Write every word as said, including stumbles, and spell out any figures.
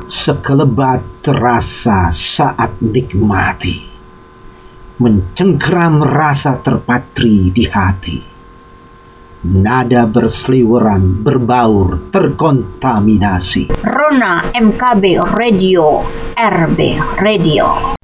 Sekelebat terasa saat nikmati, mencengkeram rasa terpatri di hati. Nada berseliweran, berbaur, terkontaminasi. Rona M K B Radio, R B Radio.